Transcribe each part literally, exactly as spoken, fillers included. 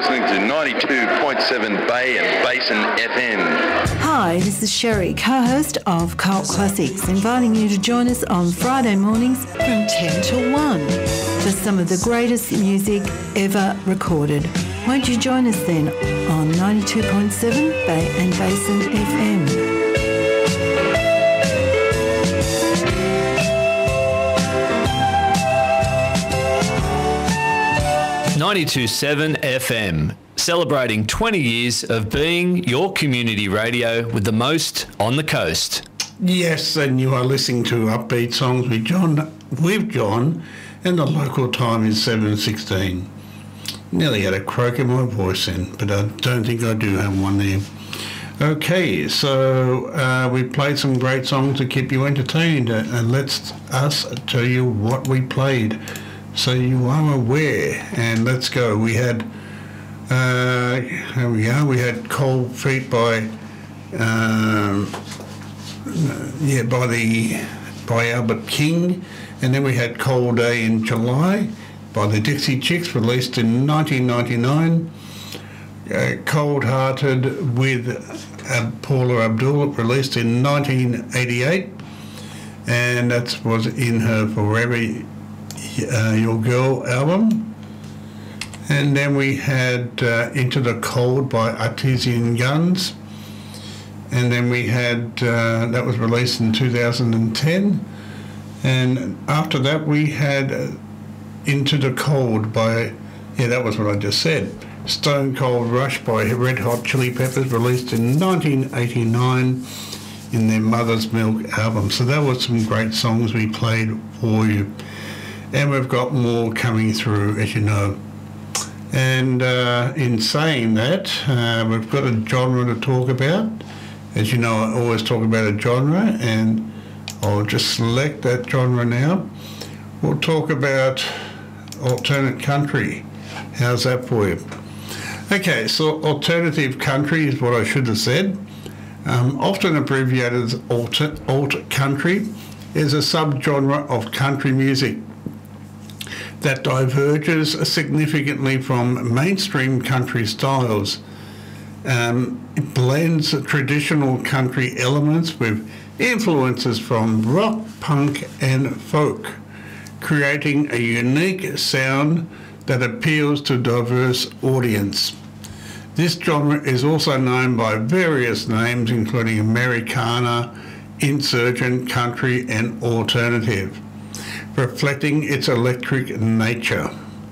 listening to ninety-two point seven Bay and Basin F M. Hi, this is Sherry, co-host of Cult Classics, inviting you to join us on Friday mornings from ten till one for some of the greatest music ever recorded. Won't you join us then on ninety-two point seven Bay and Basin F M? ninety-two point seven F M, celebrating twenty years of being your community radio with the most on the coast. Yes, and you are listening to Upbeat Songs with John, with John, and the local time is seven sixteen. Nearly had a croak in my voice then, but I don't think I do have one there. Okay, so uh, we played some great songs to keep you entertained, uh, and let's us tell you what we played, so you are aware. And let's go. We had, uh, here we are. We had Cold Feet by, um, yeah, by the by Albert King, and then we had Cold Day in July by the Dixie Chicks, released in nineteen ninety-nine. Uh, Cold Hearted with uh, Paula Abdul, released in nineteen eighty-eight, and that was in her Forever uh, Your Girl album. And then we had uh, Into the Cold by Artesian Guns, and then we had, uh, that was released in two thousand ten, and after that we had uh, Into the Cold by, yeah, that was what I just said, Stone Cold Rush by Red Hot Chili Peppers, released in nineteen eighty-nine in their Mother's Milk album. So that was some great songs we played for you. And we've got more coming through, as you know. And uh, in saying that, uh, we've got a genre to talk about. As you know, I always talk about a genre, and I'll just select that genre now. We'll talk about alternate country. How's that for you? Okay, so alternative country is what I should have said. Um, often abbreviated as alt, alt country, is a subgenre of country music that diverges significantly from mainstream country styles. Um, it blends traditional country elements with influences from rock, punk and folk, creating a unique sound that appeals to a diverse audience. This genre is also known by various names, including Americana, insurgent, country and alternative, reflecting its electric nature.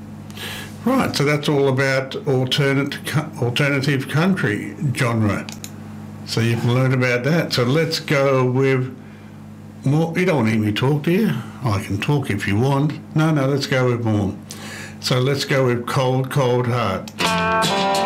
Right, so that's all about alternate, alternative country genre. So you've learned about that. So let's go with more. You don't want to hear me talk, do you? I can talk if you want. No, no, let's go with more. So let's go with Cold, Cold Heart.